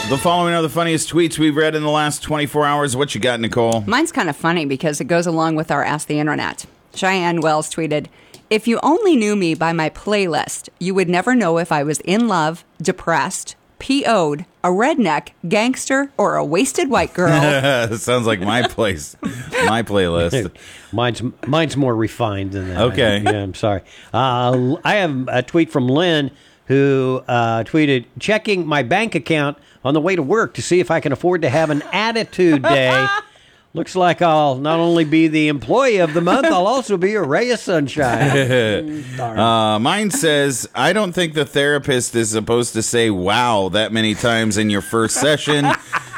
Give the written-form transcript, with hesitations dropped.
The following are the funniest tweets we've read in the last 24 hours. What you got, Nicole? Mine's kind of funny because it goes along with our Ask the Internet. Cheyenne Wells tweeted, "If you only knew me by my playlist, you would never know if I was in love, depressed, PO'd, a redneck, gangster, or a wasted white girl." Sounds like my place, my playlist. Mine's more refined than that. Okay. Yeah, I'm sorry. I have a tweet from Lynn who tweeted, "Checking my bank account on the way to work to see if I can afford to have an attitude day. Looks like I'll not only be the employee of the month, I'll also be a ray of sunshine." Mine says, "I don't think the therapist is supposed to say 'wow' that many times in your first session.